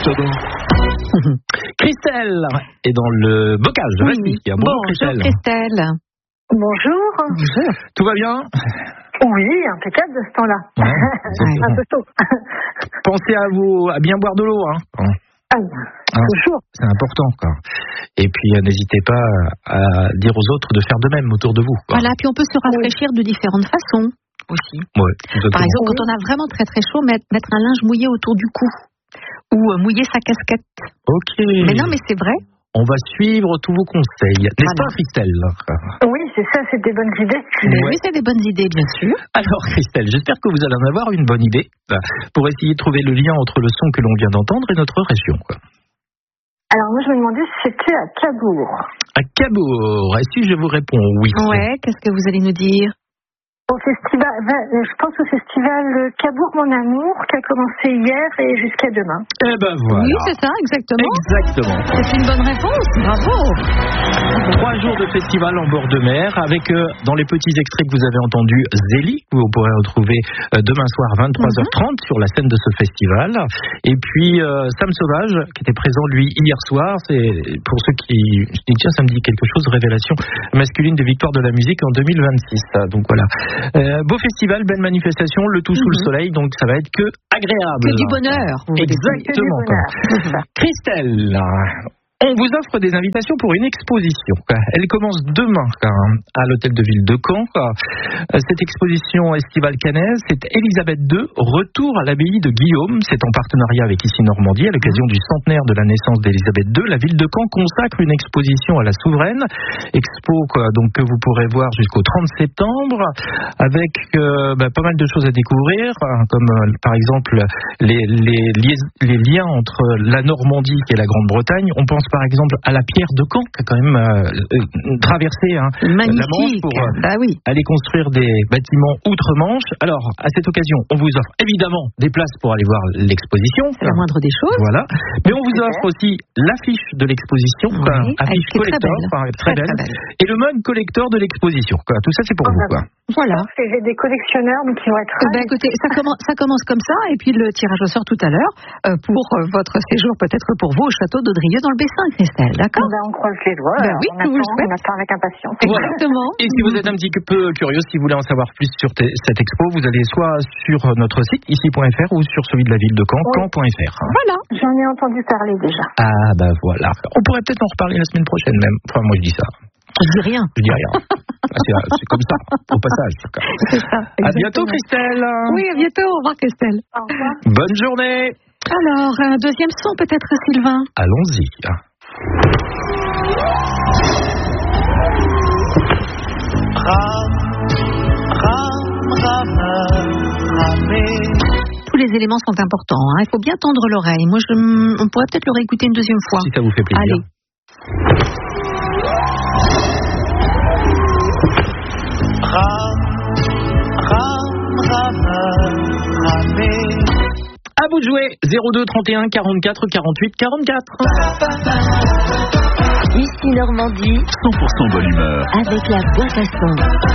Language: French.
Pseudo. Christelle est dans le bocage de Vassy. Bonjour Christelle. Bonjour. Tout va bien? Oui, impeccable de ce temps-là. Un peu tôt. Pensez à bien boire de l'eau. Toujours. C'est important. Et puis n'hésitez pas à dire aux autres de faire de même autour de vous. Voilà, puis on peut se rafraîchir de différentes façons aussi. Par exemple, quand on a vraiment très très chaud, mettre un linge mouillé autour du cou ou mouiller sa casquette. Ok. Mais non, mais c'est vrai. On va suivre tous vos conseils. N'est-ce pas, Christelle? Oui, c'est ça, c'est des bonnes idées. Oui, c'est des bonnes idées, bien sûr. Alors, Christelle, j'espère que vous allez en avoir une bonne idée pour essayer de trouver le lien entre le son que l'on vient d'entendre et notre région. Alors, moi, je me demandais si c'était à Cabourg. À Cabourg. Et si je vous réponds oui? Ouais, qu'est-ce que vous allez nous dire? Au festival, je pense au festival Cabourg Mon Amour qui a commencé hier et jusqu'à demain. Eh ben voilà. Oui, c'est ça, exactement. Exactement. C'est une bonne réponse, bravo. 3 jours de festival en bord de mer avec, dans les petits extraits que vous avez entendus, Zélie, que vous pourrez retrouver demain soir à 23h30 sur la scène de ce festival. Et puis Sam Sauvage, qui était présent lui hier soir. C'est pour ceux qui tiens, ça me dit quelque chose, révélation masculine des victoires de la musique en 2026. Donc voilà. Beau festival, belle manifestation, le tout sous le soleil, donc ça va être que agréable. Que du bonheur. Exactement. Christelle, on vous offre des invitations pour une exposition. Elle commence demain à l'hôtel de ville de Caen. Cette exposition estivale cannaise, c'est Élisabeth II, retour à l'abbaye de Guillaume. C'est en partenariat avec Ici Normandie. À l'occasion du centenaire de la naissance d'Élisabeth II, la ville de Caen consacre une exposition à la souveraine. Expo donc, que vous pourrez voir jusqu'au 30 septembre avec pas mal de choses à découvrir, comme par exemple les liens entre la Normandie et la Grande-Bretagne. On pense par exemple à la pierre de Caen qui a quand même traversé la Manche pour aller construire des bâtiments outre-Manche. Alors, à cette occasion, on vous offre évidemment des places pour aller voir l'exposition. C'est la moindre des choses. Voilà. Mais on vous offre aussi l'affiche de l'exposition, affiche collector, très belle, et le mug collector de l'exposition. Tout ça, c'est pour vous. Voilà. J'ai des collectionneurs qui vont être... écoutez, ça commence comme ça, et puis le tirage au sort tout à l'heure pour votre séjour, peut-être pour vous, au château d'Audrieux dans le Bessin, Christelle, d'accord? On croise les doigts. Oui, on attend avec impatience. Exactement. Et si vous êtes un petit peu curieux, si vous voulez en savoir plus sur cette expo, vous allez soit sur notre site ici.fr ou sur celui de la ville de Caen, caen.fr. Voilà. J'en ai entendu parler déjà. Ah bah voilà. On pourrait peut-être en reparler la semaine prochaine même. Enfin, moi je dis ça. Je dis rien. C'est comme ça, au passage. C'est ça. À bientôt, Christelle. Oui, à bientôt. Au revoir, Christelle. Au revoir. Bonne journée. Alors, un deuxième son peut-être, Sylvain? Allons-y. Tous les éléments sont importants. Il faut bien tendre l'oreille. Moi, on pourrait peut-être le réécouter une deuxième fois. Si ça vous fait plaisir. Allez. À vous de jouer. 02 31 44 48 44. Ici Normandie. 100% bonne humeur. Avec la boîte à son.